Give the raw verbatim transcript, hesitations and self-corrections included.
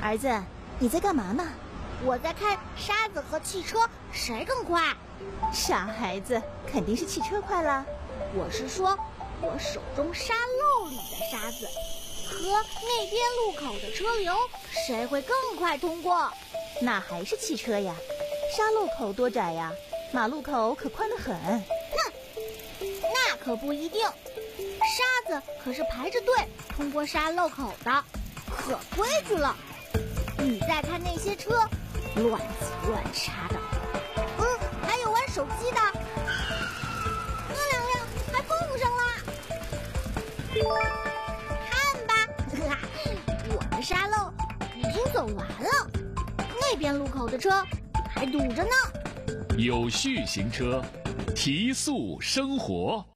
儿子，你在干嘛呢？ 我在看沙子和汽车谁更快。 傻孩子，肯定是汽车快啦。 我是说，我手中沙漏里的沙子和那边路口的车流，谁会更快通过？ 那还是汽车呀。沙路口多窄呀，马路口可宽得很。 哼，那可不一定。沙子可是排着队通过沙漏口的，可规矩了。你再看那些车，乱挤乱插的。嗯，还有玩手机的，那两辆还碰上了。看吧，我的沙漏已经走完了，那边路口的车还堵着呢。 有序行车，提速生活。